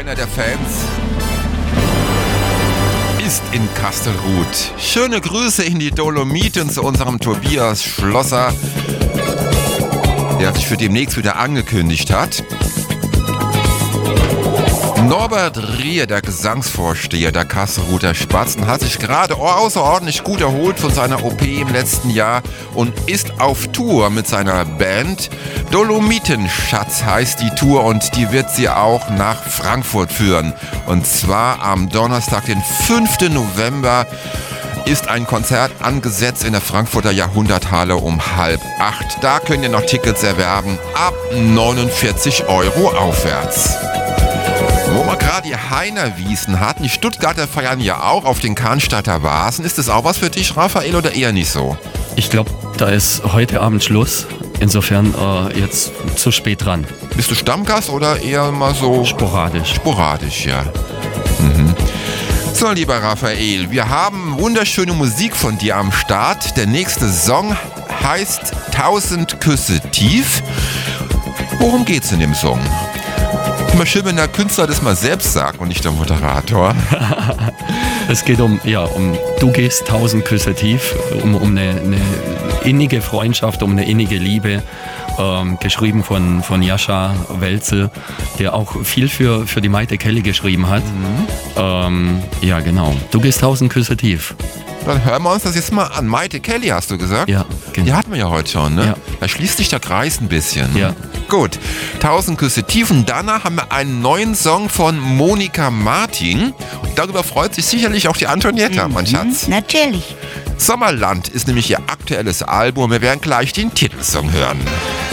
Einer der Fans ist in Kastelruth. Schöne Grüße in die Dolomiten zu unserem Tobias Schlosser, der sich für demnächst wieder angekündigt hat. Norbert Rier, der Gesangsvorsteher der Kastelruther Spatzen, hat sich gerade außerordentlich gut erholt von seiner OP im letzten Jahr und ist auf Tour mit seiner Band. Dolomitenschatz heißt die Tour und die wird sie auch nach Frankfurt führen. Und zwar am Donnerstag, den 5. November, ist ein Konzert angesetzt in der Frankfurter Jahrhunderthalle um 7:30. Da könnt ihr noch Tickets erwerben, ab 49 € aufwärts. Wo man gerade die Heinerwiesen hatten, die Stuttgarter feiern ja auch auf den Cannstatter Vasen. Ist das auch was für dich, Raphael, oder eher nicht so? Ich glaube, da ist heute Abend Schluss. Insofern jetzt zu spät dran. Bist du Stammgast oder eher mal so... Sporadisch. Sporadisch, ja. Mhm. So, lieber Raphael, wir haben wunderschöne Musik von dir am Start. Der nächste Song heißt 1000 Küsse tief. Worum geht's in dem Song? Immer schön, wenn der Künstler das mal selbst sagt und nicht der Moderator. Es geht um du gehst 1000 Küsse tief, um eine innige Freundschaft, um eine innige Liebe, geschrieben von Jascha Welzel, der auch viel für die Maite Kelly geschrieben hat. Ja, genau. Du gehst 1000 Küsse tief. Dann hören wir uns das jetzt mal an. Maite Kelly, hast du gesagt? Ja, genau. Die hatten wir ja heute schon, ne? Ja. Da schließt sich der Kreis ein bisschen. Ja. Gut, 1000 Küsse tief. Und danach haben wir einen neuen Song von Monika Martin. Und darüber freut sich sicherlich auch die Antonietta, mein Schatz. Natürlich. Sommerland ist nämlich ihr aktuelles Album. Wir werden gleich den Titelsong hören.